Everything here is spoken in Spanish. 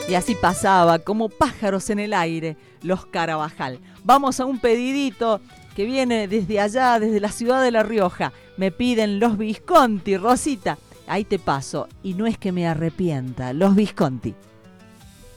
Y así pasaba, como pájaros en el aire, los Carabajal. Vamos a un pedidito que viene desde allá, desde la ciudad de La Rioja. Me piden los Visconti, Rosita. Ahí te paso, y no es que me arrepienta, los Visconti.